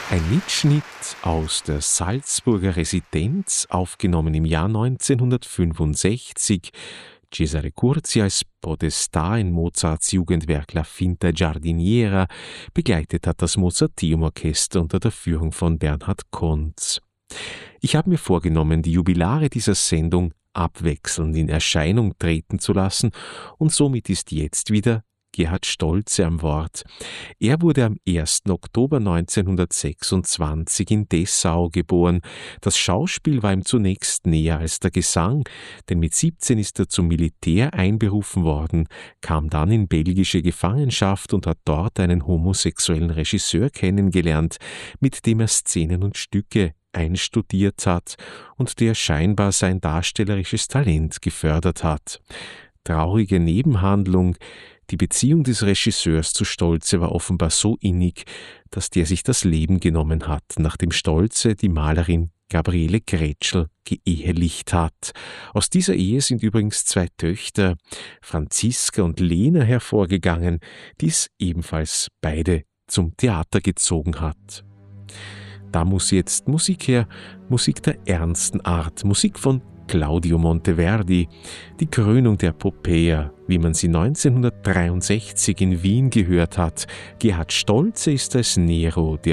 Ein Mitschnitt aus der Salzburger Residenz, aufgenommen im Jahr 1965. Cesare Curzi als Podestà in Mozarts Jugendwerk La Finta Giardiniera. Begleitet hat das Mozarteum-Orchester unter der Führung von Bernhard Kontz. Ich habe mir vorgenommen, die Jubilare dieser Sendung abwechselnd in Erscheinung treten zu lassen, und somit ist jetzt wieder Gerhard Stolze am Wort. Er wurde am 1. Oktober 1926 in Dessau geboren. Das Schauspiel war ihm zunächst näher als der Gesang, denn mit 17 ist er zum Militär einberufen worden, kam dann in belgische Gefangenschaft und hat dort einen homosexuellen Regisseur kennengelernt, mit dem er Szenen und Stücke einstudiert hat und der scheinbar sein darstellerisches Talent gefördert hat. Traurige Nebenhandlung: Die Beziehung des Regisseurs zu Stolze war offenbar so innig, dass der sich das Leben genommen hat, nachdem Stolze die Malerin Gabriele Grätschl geehelicht hat. Aus dieser Ehe sind übrigens 2 Töchter, Franziska und Lena, hervorgegangen, die es ebenfalls beide zum Theater gezogen hat. Da muss jetzt Musik her, Musik der ernsten Art, Musik von Claudio Monteverdi, die Krönung der Popea, wie man sie 1963 in Wien gehört hat. Gerhard Stolze ist als Nero, der